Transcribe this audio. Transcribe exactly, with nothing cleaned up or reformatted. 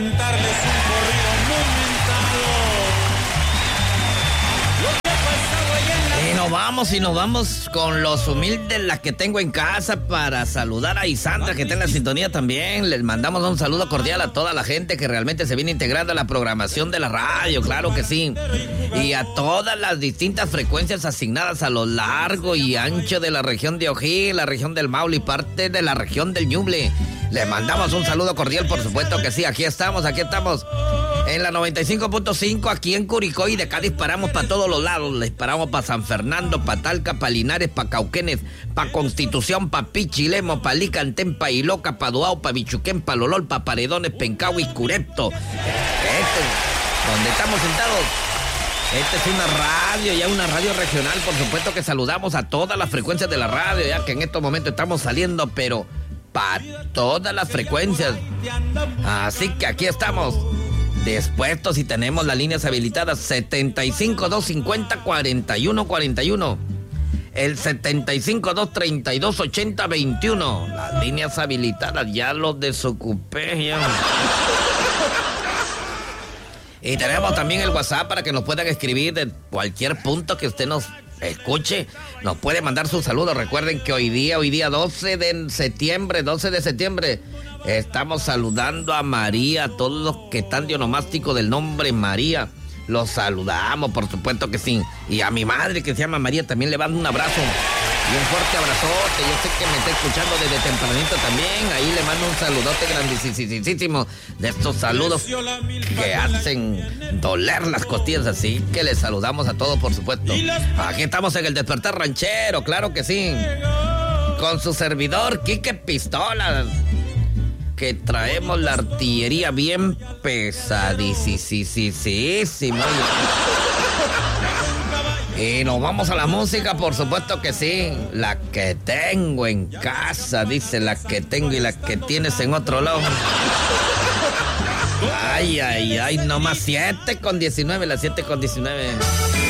Darles un corrido momentado. Y nos vamos y nos vamos con los humildes, las que tengo en casa, para saludar a Isandra, que está en la sintonía también. Les mandamos un saludo cordial a toda la gente que realmente se viene integrando a la programación de la radio, claro que sí. Y a todas las distintas frecuencias asignadas a lo largo y ancho de la región de Ojí, la región del Maule y parte de la región del Ñuble. Les mandamos un saludo cordial, por supuesto que sí. Aquí estamos, aquí estamos. En la noventa y cinco punto cinco, aquí en Curicó, y de acá disparamos para todos los lados. Le disparamos para San Fernando, para Talca, para Linares, para Cauquenes, para Constitución, para Pichilemo, para Licantén, para Iloca, para Duao, para Bichuquén, para Lolol, para Paredones, Pencahue y Curepto. Este, donde estamos sentados. Esta es una radio, ya una radio regional. Por supuesto que saludamos a todas las frecuencias de la radio, ya que en estos momentos estamos saliendo, pero para todas las frecuencias. Así que aquí estamos, dispuestos, y tenemos las líneas habilitadas setenta y cinco, doscientos cincuenta, cuarenta y uno cuarenta y uno. El setenta y cinco, doscientos treinta y dos, ochenta, veintiuno. Las líneas habilitadas, ya los desocupé ya. Y tenemos también el WhatsApp para que nos puedan escribir de cualquier punto que usted nos escuche. Nos puede mandar su saludo. Recuerden que hoy día, hoy día doce de septiembre, doce de septiembre, estamos saludando a María, a todos los que están de onomástico del nombre María. Los saludamos, por supuesto que sí. Y a mi madre, que se llama María, también le mando un abrazo y un fuerte abrazote. Yo sé que me está escuchando desde tempranito también. Ahí le mando un saludote grandísimo, de estos saludos que hacen doler las costillas. Así que les saludamos a todos, por supuesto. Aquí estamos en el Despertar Ranchero, claro que sí, con su servidor Quique Pistola, que traemos la artillería bien pesadísima. Y nos vamos a la música, por supuesto que sí. La que tengo en casa, dice, la que tengo y la que tienes en otro lado. Ay, ay, ay, nomás siete con diecinueve, las siete con diecinueve.